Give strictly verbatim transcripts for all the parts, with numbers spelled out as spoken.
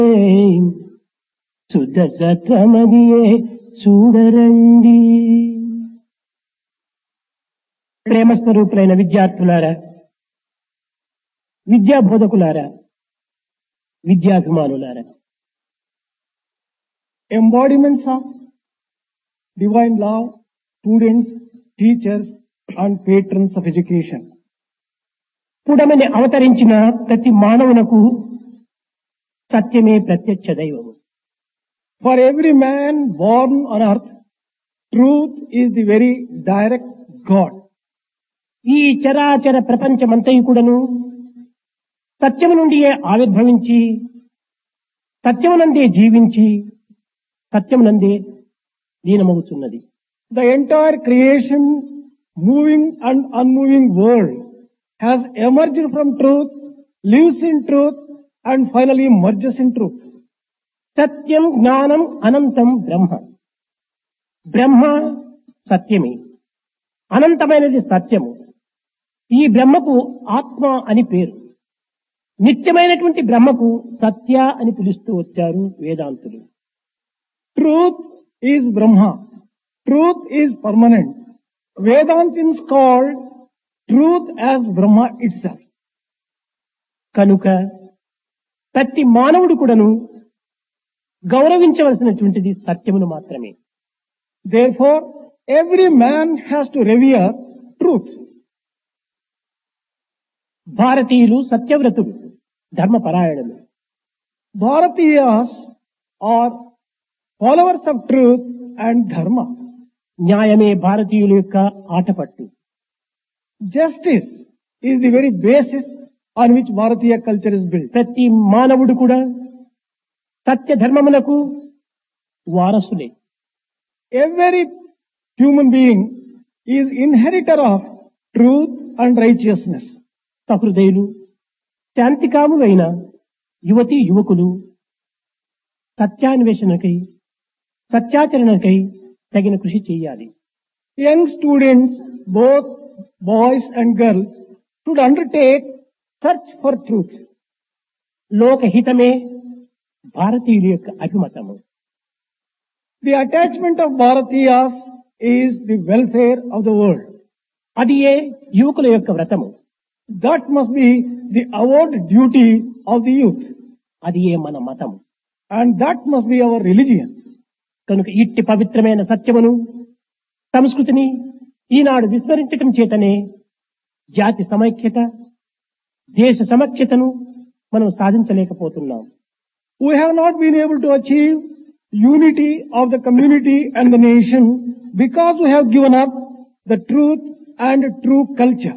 శుద్ధ సత్వమదియే చూడరండి. ప్రేమస్వరూపులైన విద్యార్థులారా, విద్యా బోధకులారా, విద్యాభిమానులారా, embodiments of divine love, students, teachers and patrons of education. పుడమని అవతరించిన ప్రతి మానవునకు సత్యమే ప్రత్యక్ష దైవము. For every man born on earth, truth is the very direct God. ఈ చరాచర ప్రపంచమంతయు కూడాను సత్యము నుండియే ఆవిర్భవించి సత్యమునందే జీవించి సత్యమునందే లీనమవుతున్నది. The entire creation, moving and unmoving world has emerged from truth, lives in truth and finally merges in truth. సత్యం జ్ఞానం అనంతం బ్రహ్మ. బ్రహ్మ సత్యమే, అనంతమైనది సత్యము. ఈ బ్రహ్మకు ఆత్మ అని పేరు. నిత్యమైనటువంటి బ్రహ్మకు సత్య అని పిలుస్తూ వచ్చారు వేదాంతులు. Truth is Brahma. Truth is permanent. Vedantins called truth as Brahma itself. కనుక ప్రతి మానవుడు కూడాను గౌరవించవలసినటువంటిది సత్యమును మాత్రమే. Therefore, every man has to revere truth. భారతీయులు సత్యవ్రతులు, ధర్మపరాయణులు. Bharatiyas are followers of truth and dharma. న్యాయమే భారతీయుల యొక్క Athapaththu. Justice is the very basis on which Bharatiya culture is built. ప్రతి మానవుడు కూడా సత్య ధర్మములకు వారసులే. Every human being is inheritor of truth and righteousness. సహృదయులు, శాంతికాములైన యువతీ యువకులు సత్యాన్వేషణకై సత్యాచరణకై తగిన కృషి చేయాలి. Young students, both boys and girls, should undertake search for truth. లోకహితమే భారతీయుల యొక్క అభిమతము. The attachment of Bharatiyas is the welfare of the world. అది ఏ యువకుల యొక్క వ్రతము. That must be the avowed duty of the youth. అది ఏ మన మతము. And that must be our religion. కనుక ఇట్టి పవిత్రమైన సత్యమును, సంస్కృతిని ఈనాడు విస్మరించటం చేతనే జాతి సమైక్యత, దేశ సమైక్యతను మనం సాధించలేకపోతున్నాం. We have not been able to achieve unity of the community and the nation because we have given up the truth and true culture.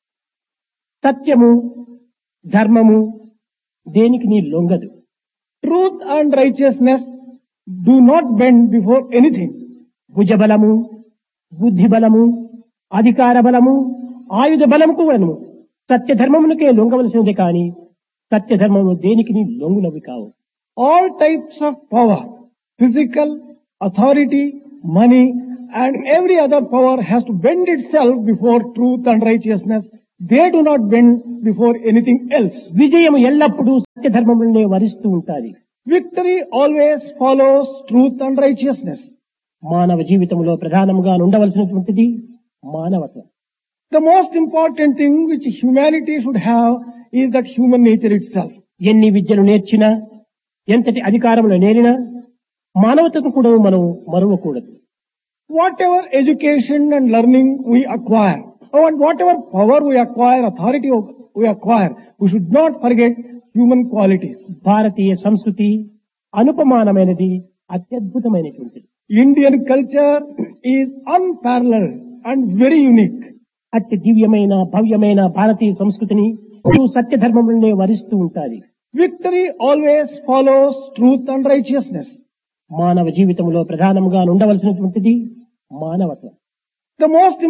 సత్యము, ధర్మము దేనికి నీ లొంగదు. Truth and righteousness do not bend before anything. భుజబలము, బుద్ధి బలము, అధికార బలము, ఆయుధ బలము కూడాను సత్య ధర్మమునకే లొంగవలసినది కాని సత్య ధర్మము దేనికి నీ లొంగునవి కావు. All types of power, physical, authority, money and every other power has to bend itself before truth and righteousness. They do not bend before anything else. విజయము ఎల్లప్పుడూ సత్య ధర్మములనే వరిస్తూ ఉంటాది. Victory always follows truth and righteousness. మానవ జీవితంలో ప్రధానంగా ఉండవలసినటువంటిది మానవత్వం. The most important thing which humanity should have is that human nature itself. ఎన్ని విద్యలు నేర్చినా, ఎంతటి అధికారములు నేరినా మానవతను కూడా మనం మరువకూడదు. Whatever education and learning we acquire, and whatever power we acquire, authority we acquire, we should not forget human qualities. భారతీయ సంస్కృతి అనుపమానమైనది, అత్యద్భుతమైనటువంటిది. Indian culture is unparalleled and very unique. అతి దివ్యమైన భవ్యమైన భారతీయ సంస్కృతిని సత్య ధర్మములనే వరిస్తూ ఉంటాది. Victory always follows truth and righteousness. మానవ జీవితంలో ప్రధానంగా ఉండవలసినటువంటిది మానవత్వం. The most